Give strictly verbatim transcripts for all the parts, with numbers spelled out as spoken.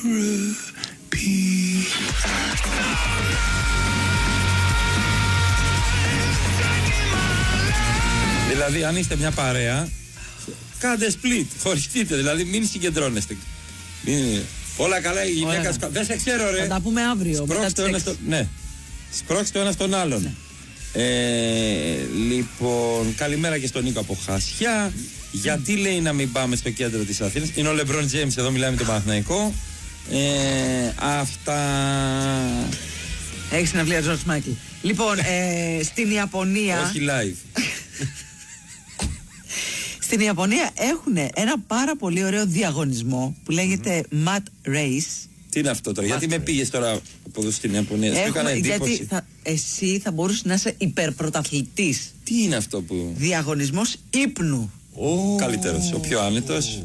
Δηλαδή, αν είστε μια παρέα, κάντε split, χωριστείτε, δηλαδή μην συγκεντρώνεστε. Μην... Όλα καλά, η γυναίκα. Σκα... Δεν σε ξέρω, ρε. Θα τα πούμε αύριο. Σπρώξτε το ένα στο... Ναι. Σπρώξτε το ένα στον άλλον. Ναι. Ε, λοιπόν, καλημέρα και στον Νίκο από Χασιά. Mm. Γιατί λέει να μην πάμε στο κέντρο της Αθήνας? Είναι ο Λεμπρόν Τζέιμς, εδώ μιλάμε με τον Παναθηναϊκό. Ε, αυτά. Έχει συναυλία Τζορτζ Μάικλ. Λοιπόν, ε, στην Ιαπωνία. Όχι live. Στην Ιαπωνία έχουν ένα πάρα πολύ ωραίο διαγωνισμό που λέγεται mm-hmm. Mat Race. Τι είναι αυτό τώρα, Mat γιατί race. Με πήγες τώρα από εδώ στην Ιαπωνία? Σου έκανα εντύπωση. Γιατί θα, εσύ θα μπορούσες να είσαι υπερπρωταθλητής. Τι είναι αυτό που... Διαγωνισμός ύπνου. Oh. Καλύτερος, ο πιο άνετος.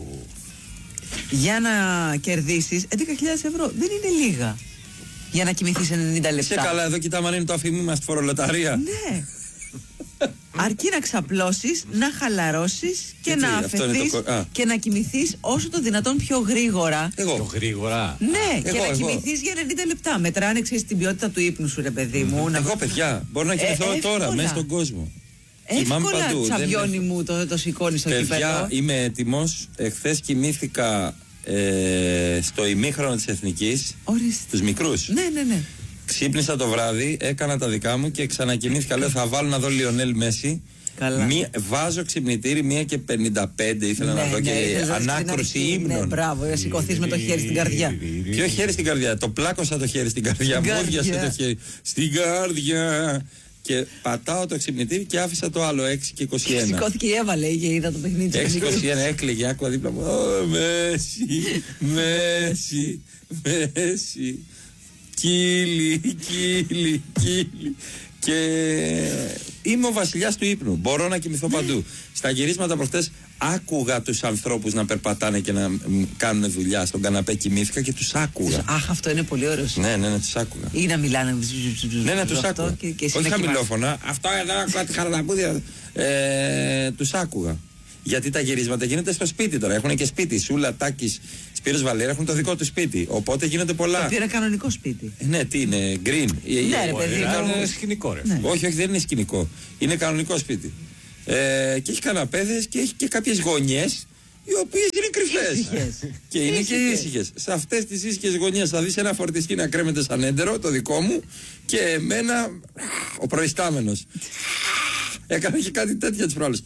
Για να κερδίσεις έντεκα χιλιάδες ευρώ. Δεν είναι λίγα. Για να κοιμηθείς ενενήντα λεπτά. Σε καλά, εδώ κοιτάμε αν είναι το αφημί μας στη φορολοταρία. Ναι. Αρκεί να ξαπλώσεις, να χαλαρώσεις και να αφαιθείς το... και να κοιμηθείς όσο το δυνατόν πιο γρήγορα. Εγώ. Πιο γρήγορα. Ναι, εγώ, και να εγώ. κοιμηθείς για ενενήντα λεπτά. Μετράνε, ξέρεις, την ποιότητα του ύπνου σου, ρε παιδί μου. Εγώ, να... παιδιά, μπορώ να κοιμηθώ ε, τώρα μέσα στον κόσμο. Εύκολα, τσαβιόνι μου, το, το σηκώνει στο κήπεδο. Παιδιά, είμαι έτοιμος. Εχθές κοιμήθηκα ε, στο ημίχρονο της Εθνικής. Ορίστε. Τους μικρούς. Ναι, ναι, ναι. Ξύπνησα το βράδυ, έκανα τα δικά μου και ξανακοιμήθηκα. Λέω θα βάλω να δω Λιονέλ Μέση. Καλά. Μία, βάζω ξυπνητήρι μία και πενήντα πέντε. Ήθελα ναι, να δω ναι, και ναι, ανάκρουση ύμνων. Ναι, μπράβο, να σηκωθείς με το χέρι στην καρδιά. Ποιο χέρι στην καρδιά? Το πλάκωσα το χέρι στην καρδιά. Μου ώδιασε το χέρι στην καρδιά. Και πατάω το ξυπνητήρι και άφησα το άλλο έξι και είκοσι ένα. Σηκώθηκε η Εύα, λέει, και είδα το παιχνίδι. έξι και είκοσι ένα έκλαιγε, άκουγα δίπλα μου. Ω, Μέση, Μέση, Μέση. Κύλι, κύλι, κύλι. Και είμαι ο βασιλιάς του ύπνου. Μπορώ να κοιμηθώ παντού. Στα γυρίσματα προχτές άκουγα τους ανθρώπους να περπατάνε και να κάνουν δουλειά στον καναπέ. Κοιμήθηκα και τους άκουγα. Αχ, αυτό είναι πολύ ωραίο. Ναι, ναι, ναι, τους άκουγα. Ή να μιλάνε. Ναι, να τους άκουγα. Και, και όχι χαμηλόφωνα. Αυτό εδώ, κάτι χαραλαμπούδια. Ε, τους άκουγα. Γιατί τα γυρίσματα γίνεται στο σπίτι τώρα. Έχουν και σπίτι. Σούλα, Τάκης, Σπύρος Βαλέρα έχουν το δικό του σπίτι. Οπότε γίνονται πολλά. Το οποίο είναι κανονικό σπίτι. Ναι, τι είναι, green. Ναι, ρε παιδί, είναι σκηνικό, ρε. Ναι. Όχι, όχι, δεν είναι σκηνικό. Είναι κανονικό σπίτι. Ε, και έχει καναπέδες και έχει και κάποιες γωνιές οι οποίες είναι κρυφές. Και είναι και ήσυχες. Σε αυτές τις ήσυχες γωνιές θα δεις ένα φορτιστή να κρέμεται σαν έντερο, το δικό μου, και εμένα ο προϊστάμενος. Έκανα και κάτι τέτοια τις προάλλες.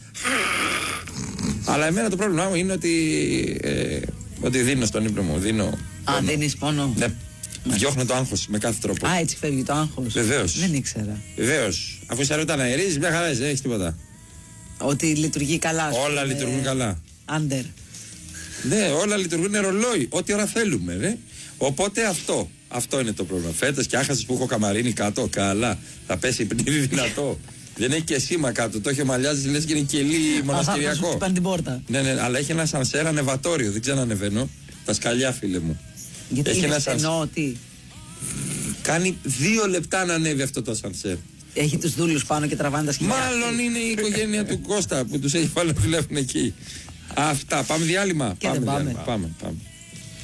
Αλλά εμένα το πρόβλημά μου είναι ότι, ε, ότι δίνω στον ύπνο μου. Δίνω. Α, δίνεις πόνο. Ναι. Διώχνω το άγχος με κάθε τρόπο. Α, έτσι φεύγει το άγχος. Βεβαίως. Δεν ήξερα. Βεβαίως. Αφού είσαι αρκετά να αερίζεις, μια χαρά δεν έχεις τίποτα. Ότι λειτουργεί καλά. Όλα πούμε, λειτουργούν καλά. Άντερ. Ναι, όλα λειτουργούν ρολόι. Ό,τι ώρα θέλουμε, ρε. Οπότε αυτό. Αυτό είναι το πρόβλημα. Φέτος και άχασες που έχω καμαρίνι κάτω. Καλά. Θα πέσει πνίδι δυνατό. Δεν έχει και σήμα κάτω. Το έχει ομαλιάζει, λες και είναι κελί μοναστηριακό. Α, θα την πόρτα. Ναι, ναι, αλλά έχει ένα σανσέρ ανεβατόριο. Δεν ξανανεβαίνω. Τα σκαλιά, φίλε μου. Γιατί έχει ένα σανσέρ. Ότι... Κάνει δύο λεπτά να ανέβει αυτό το σανσέρ. Έχει τους δούλους πάνω και τραβάνε τα σκυλιά. Μάλλον είναι η οικογένεια του Κώστα που τους έχει βάλει να δουλεύουν εκεί. Αυτά. Πάμε διάλειμμα. Και πάμε, δεν πάμε. Διάλειμμα. πάμε, πάμε.